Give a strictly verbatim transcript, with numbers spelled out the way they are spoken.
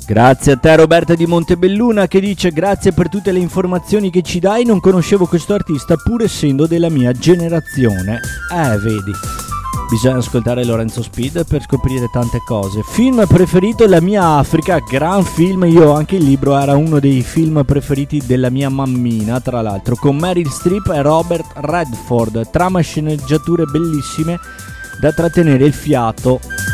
Grazie a te Roberta di Montebelluna che dice: grazie per tutte le informazioni che ci dai, non conoscevo questo artista pur essendo della mia generazione. Eh, vedi, bisogna ascoltare Lorenzo Speed per scoprire tante cose. Film preferito: La mia Africa, gran film, io anche il libro, era uno dei film preferiti della mia mammina, tra l'altro, con Meryl Streep e Robert Redford, trama e sceneggiature bellissime da trattenere il fiato.